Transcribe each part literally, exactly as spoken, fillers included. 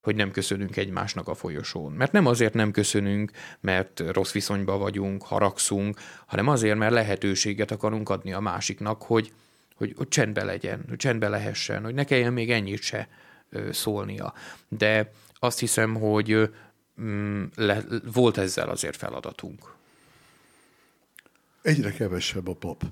hogy nem köszönünk egymásnak a folyosón. Mert nem azért nem köszönünk, mert rossz viszonyban vagyunk, haragszunk, hanem azért, mert lehetőséget akarunk adni a másiknak, hogy, hogy, hogy csendbe legyen, hogy csendbe lehessen, hogy ne kelljen még ennyit se szólnia. De azt hiszem, hogy mm, le, volt ezzel azért feladatunk. Egyre kevesebb a pap.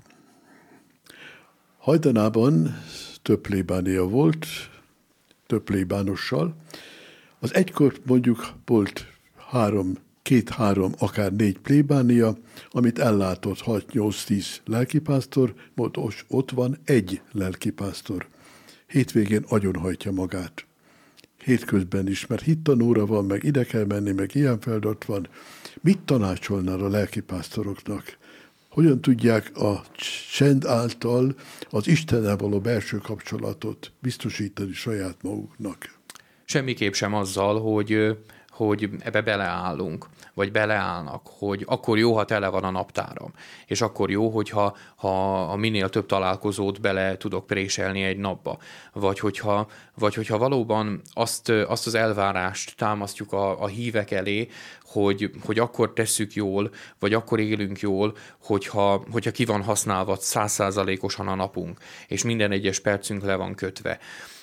Hajdanában több plébánia volt, több plébánossal. Az egykor mondjuk volt három, két-három, akár négy plébánia, amit ellátott hat-nyolc-tíz lelkipásztor, most ott van egy lelkipásztor. Hétvégén agyonhajtja magát. Hétközben is, mert hittanóra van, meg ide kell menni, meg ilyen feladat van. Mit tanácsolnál a lelkipásztoroknak? Hogyan tudják a csend által az Istennel való belső kapcsolatot biztosítani saját maguknak? Semmiképp sem azzal, hogy, hogy ebbe beleállunk, vagy beleállnak, hogy akkor jó, ha tele van a naptáram, és akkor jó, hogyha ha a minél több találkozót bele tudok préselni egy napba, vagy hogyha, vagy hogyha valóban azt, azt az elvárást támasztjuk a, a hívek elé, hogy, hogy akkor tesszük jól, vagy akkor élünk jól, hogyha, hogyha ki van használva száz százalékosan a napunk, és minden egyes percünk le van kötve.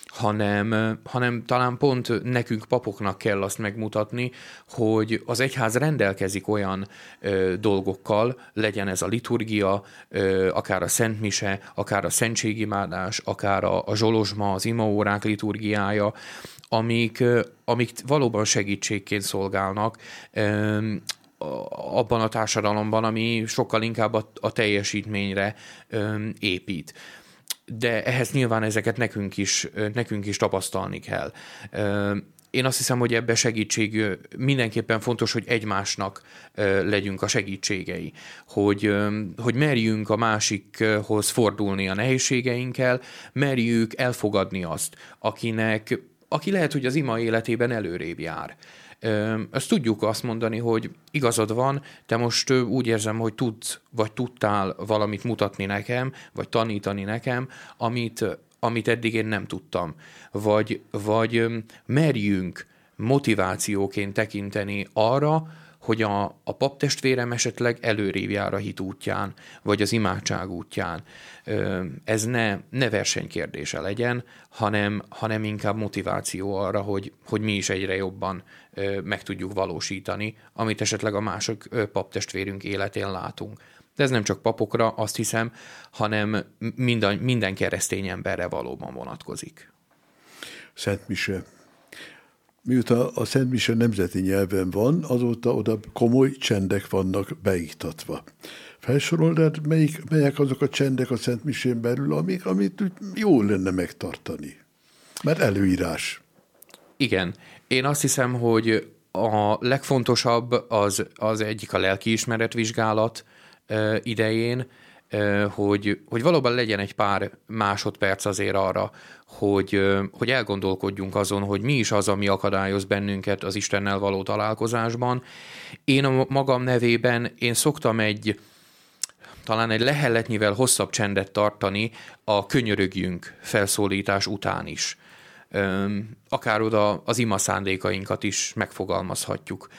Hanem, hanem talán pont nekünk papoknak kell azt megmutatni, hogy az egyház rendelkezik olyan ö, dolgokkal, legyen ez a liturgia, ö, akár a szentmise, akár a szentségimádás, akár a, a zsolozsma, az imaórák liturgiája, amik, ö, amik valóban segítségként szolgálnak ö, abban a társadalomban, ami sokkal inkább a, a teljesítményre ö, épít. De ehhez nyilván ezeket nekünk is, nekünk is tapasztalni kell. Én azt hiszem, hogy ebben segítség mindenképpen fontos, hogy egymásnak legyünk a segítségei. Hogy, hogy merjünk a másikhoz fordulni a nehézségeinkkel, merjük elfogadni azt, akinek, aki lehet, hogy az ima életében előrébb jár. Ezt tudjuk azt mondani, hogy igazad van, te most úgy érzem, hogy tudsz, vagy tudtál valamit mutatni nekem, vagy tanítani nekem, amit, amit eddig én nem tudtam. Vagy, vagy merjünk motivációként tekinteni arra, hogy a, a paptestvérem esetleg előrébb jár a hit útján, vagy az imádság útján. Ez ne, ne versenykérdése legyen, hanem, hanem inkább motiváció arra, hogy, hogy mi is egyre jobban meg tudjuk valósítani, amit esetleg a másik paptestvérünk életén látunk. De ez nem csak papokra, azt hiszem, hanem minden, minden keresztény emberre valóban vonatkozik. Szentmise. Miután a Szentmise nemzeti nyelven van, azóta oda komoly csendek vannak beiktatva. Felsorolnád, melyik, melyek azok a csendek a Szentmisén belül, amik, amit jó lenne megtartani? Mert előírás. Igen. Én azt hiszem, hogy a legfontosabb az, az egyik a lelkiismeretvizsgálat idején, hogy, hogy valóban legyen egy pár másodperc azért arra, hogy, hogy elgondolkodjunk azon, hogy mi is az, ami akadályoz bennünket az Istennel való találkozásban. Én a magam nevében, én szoktam egy, talán egy lehelletnyivel hosszabb csendet tartani a könyörögjünk felszólítás után is. Akár oda az ima szándékainkat is megfogalmazhatjuk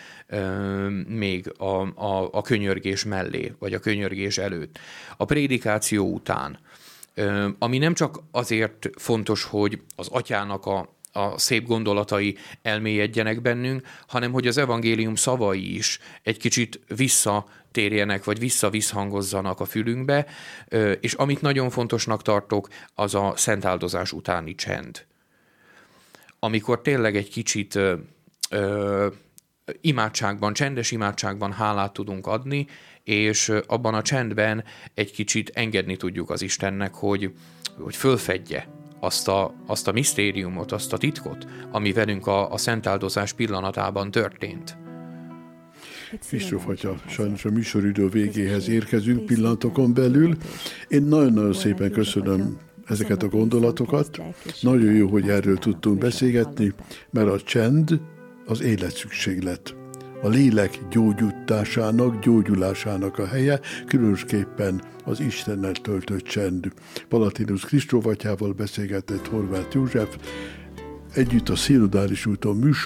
még a, a, a könyörgés mellé, vagy a könyörgés előtt. A prédikáció után, ami nem csak azért fontos, hogy az atyának a, a szép gondolatai elmélyedjenek bennünk, hanem hogy az evangélium szavai is egy kicsit visszatérjenek, vagy visszavisszhangozzanak a fülünkbe, és amit nagyon fontosnak tartok, az a szentáldozás utáni csend. Amikor tényleg egy kicsit ö, ö, imádságban, csendes imádságban hálát tudunk adni, és abban a csendben egy kicsit engedni tudjuk az Istennek, hogy, hogy fölfedje azt a, azt a misztériumot, azt a titkot, ami velünk a, a szentáldozás pillanatában történt. Kristóf atya, sajnos a műsoridő végéhez érkezünk pillanatokon belül. Én nagyon-nagyon szépen köszönöm ezeket a gondolatokat. Nagyon jó, hogy erről tudtunk beszélgetni, mert a csend az életszükséglet. A lélek gyógyításának, gyógyulásának a helye, különösképpen az Istennel töltött csend. Palatinus Kristóf atyával beszélgetett Horváth József. együtt a Szinodális úton műsor